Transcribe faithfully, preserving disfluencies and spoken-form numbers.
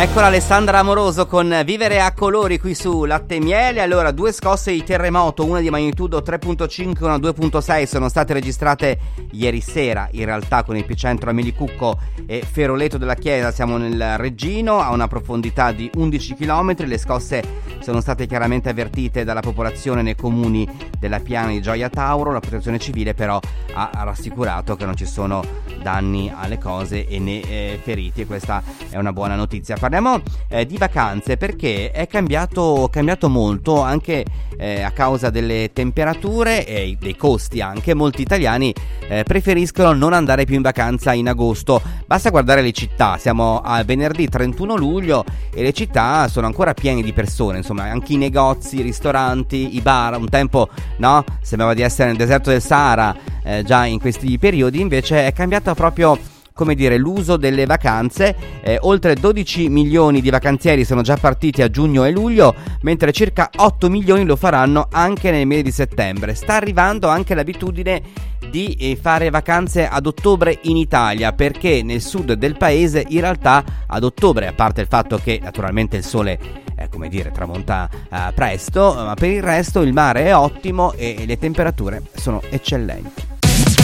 Eccola Alessandra Amoroso con Vivere a colori qui su Latte e Miele. Allora, due scosse di terremoto, una di magnitudo tre virgola cinque e una due virgola sei, sono state registrate ieri sera, in realtà con epicentro a Melicucco e Feroleto della Chiesa. Siamo nel Reggino, a una profondità di undici chilometri. Le scosse sono state chiaramente avvertite dalla popolazione nei comuni della Piana di Gioia Tauro. La protezione civile però ha rassicurato che non ci sono danni alle cose e né eh, feriti, e questa è una buona notizia. Parliamo eh, di vacanze, perché è cambiato, cambiato molto anche eh, a causa delle temperature e dei costi anche. Molti italiani eh, preferiscono non andare più in vacanza in agosto. Basta guardare le città, siamo a venerdì trentuno luglio e le città sono ancora piene di persone, insomma anche i negozi, i ristoranti, i bar. Un tempo no, sembrava di essere nel deserto del Sahara eh, già in questi periodi, invece è cambiata proprio, come dire, l'uso delle vacanze. Eh, oltre dodici milioni di vacanzieri sono già partiti a giugno e luglio, mentre circa otto milioni lo faranno anche nel mese di settembre. Sta arrivando anche l'abitudine di eh, fare vacanze ad ottobre in Italia, perché nel sud del paese in realtà ad ottobre, a parte il fatto che naturalmente il sole eh, come dire tramonta eh, presto, ma per il resto il mare è ottimo e le temperature sono eccellenti.